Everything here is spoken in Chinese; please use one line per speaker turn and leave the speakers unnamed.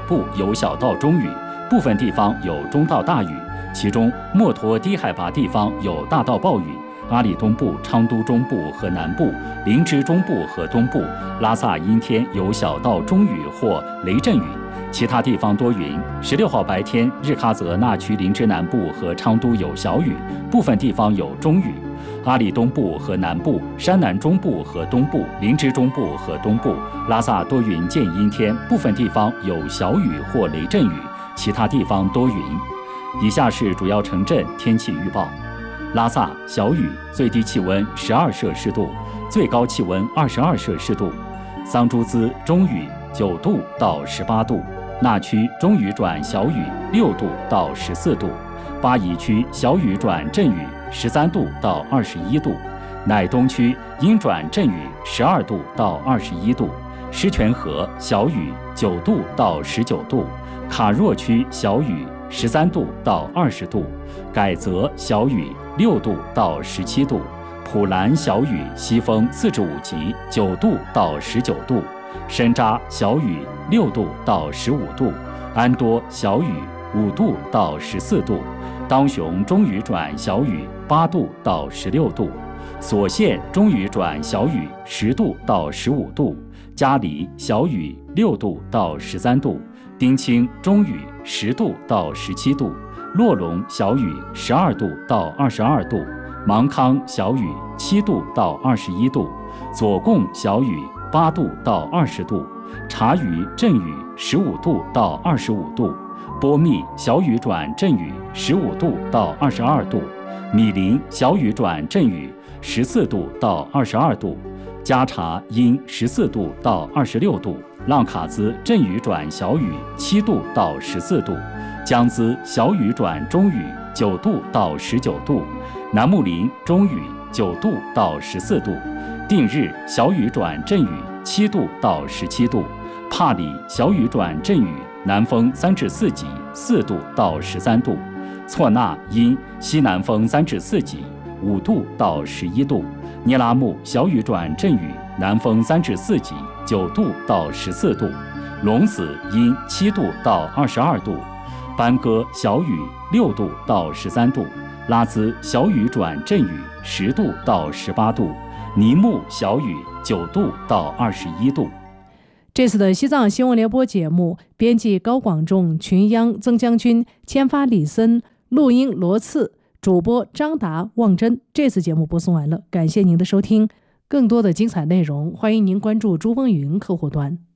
部有小到中雨，部分地方有中到大雨，其中墨脱低海拔地方有大到暴雨，阿里东部、昌都中部和南部、林芝中部和东部、拉萨阴天有小到中雨或雷阵雨，其他地方多云。16号白天，日喀则那曲林芝南部和昌都有小雨，部分地方有中雨。阿里东部和南部、山南中部和东部、林芝中部和东部、拉萨多云见阴天，部分地方有小雨或雷阵雨，其他地方多云。以下是主要城镇天气预报：拉萨小雨，最低气温12摄氏度，最高气温22摄氏度；桑珠孜中雨9度到18度；那曲中雨转小雨6度到14度；巴宜区小雨转阵雨13度到21度；乃东区阴转阵雨12度到21度；狮泉河小雨9度到19度；卡若区小雨13度到20度；改则小雨6度到17度；普兰小雨西风4至5级9度到19度；深扎小雨6度到15度；安多小雨5度到14度；当雄中雨转小雨8度到16度；索县中雨转小雨10度到15度；嘉里小雨6度到13度；丁清中雨10度到17度；洛龙小雨12度到22度；芒康小雨7度到21度；左贡小雨8度到20度；察隅阵雨15度到25度；波密小雨转阵雨15度到22度；米林小雨转阵雨14度到22度；加查阴14度到26度；浪卡兹阵雨转小雨7度到14度；江孜小雨转中雨9度到19度；南木林中雨9度到14度；定日小雨转阵雨7度到17度；帕里小雨转阵雨南风3至4级4度到13度；错那阴西南风3至4级5度到11度；聂拉木小雨转阵雨南风3至4级9度到14度；龙子阴7度到22度；班戈小雨6度到13度；拉孜小雨转阵雨10度到18度；尼木小雨9度到21度。
这次的西藏新闻联播节目，编辑高广仲、群央、曾将军、签发李森，录音罗次，主播张达、望真。这次节目播送完了，感谢您的收听。更多的精彩内容，欢迎您关注珠峰语音客户端。